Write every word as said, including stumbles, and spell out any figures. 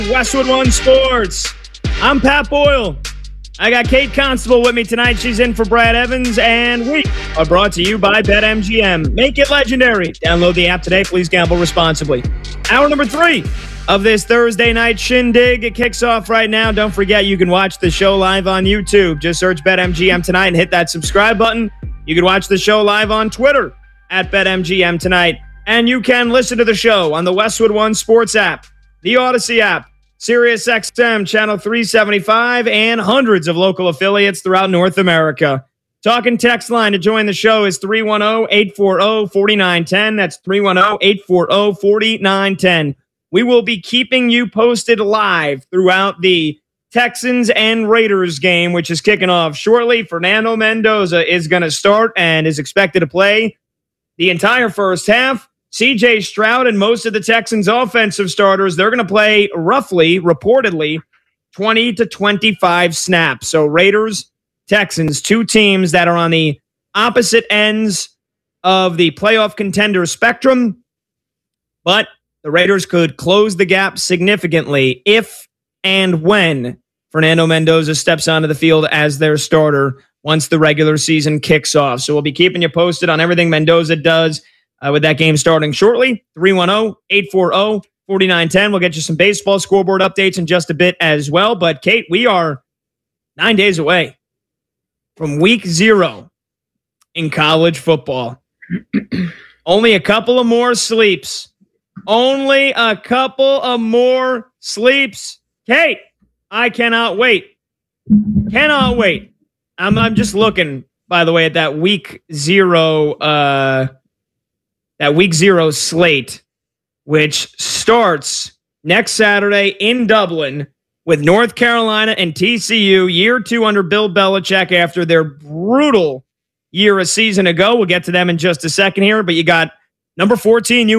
Westwood One Sports. I'm Pat Boyle. I got Kate Constable with me tonight. She's in for Brad Evans, and we are brought to you by BetMGM. Make it legendary. Download the app today. Please gamble responsibly. Hour number three of this Thursday night shindig. It kicks off right now. Don't forget, you can watch the show live on YouTube. Just search BetMGM tonight and hit that subscribe button. You can watch the show live on Twitter at BetMGM tonight. And you can listen to the show on the Westwood One Sports app, the Odyssey app, Sirius X M Channel three seventy-five, and hundreds of local affiliates throughout North America. Talking text line to join the show is three one zero, eight four zero, four nine one zero. That's three one zero, eight four zero, four nine one zero. We will be keeping you posted live throughout the Texans and Raiders game, which is kicking off shortly. Fernando Mendoza is going to start and is expected to play the entire first half. C J Stroud and most of the Texans' offensive starters, they're going to play roughly, reportedly, twenty to twenty-five snaps. So Raiders, Texans, two teams that are on the opposite ends of the playoff contender spectrum. But the Raiders could close the gap significantly if and when Fernando Mendoza steps onto the field as their starter once the regular season kicks off. So we'll be keeping you posted on everything Mendoza does Uh, with that game starting shortly. three one zero, eight four zero, four nine one zero. We'll get you some baseball scoreboard updates in just a bit as well. But, Kate, we are nine days away from week zero in college football. Only a couple of more sleeps. Only a couple of more sleeps. Kate, I cannot wait. Cannot wait. I'm, I'm just looking, by the way, at that week zero uh That week zero slate, which starts next Saturday in Dublin with North Carolina and T C U, year two under Bill Belichick after their brutal year a season ago. We'll get to them in just a second here, but you got number fourteen,